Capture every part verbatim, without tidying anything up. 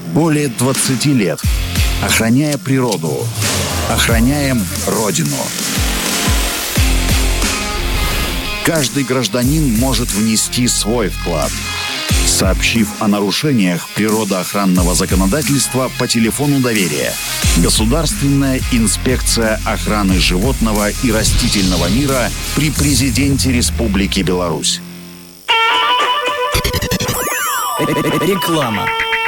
Более двадцати лет. Охраняя природу. Охраняем Родину. Каждый гражданин может внести свой вклад, сообщив о нарушениях природоохранного законодательства по телефону доверия. Государственная инспекция охраны животного и растительного мира при Президенте Республики Беларусь. Реклама.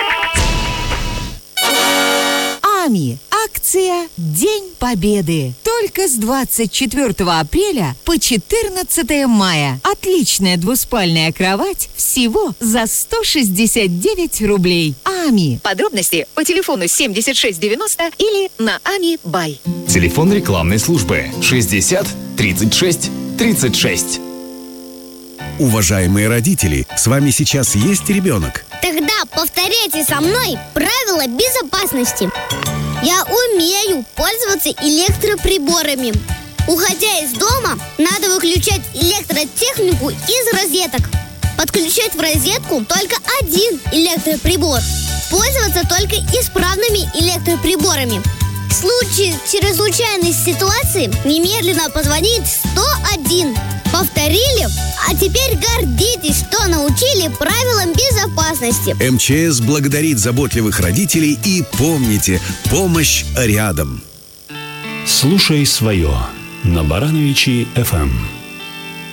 АМИ. Акция «День Победы». Только с двадцать четвёртого апреля по четырнадцатое мая. Отличная двуспальная кровать всего за сто шестьдесят девять рублей. АМИ. Подробности по телефону семьдесят шесть девяносто или на ами бай. Телефон рекламной службы шестьдесят тридцать шесть тридцать шесть. Уважаемые родители, с вами сейчас есть ребенок? Тогда повторяйте со мной правила безопасности. Я умею пользоваться электроприборами. Уходя из дома, надо выключать электротехнику из розеток. Подключать в розетку только один электроприбор. Пользоваться только исправными электроприборами. В случае чрезвычайной ситуации немедленно позвонить сто один. Повторили? А теперь гордитесь, что научили правилам безопасности. МЧС благодарит заботливых родителей и помните, помощь рядом. Слушай свое на Барановичи эф эм.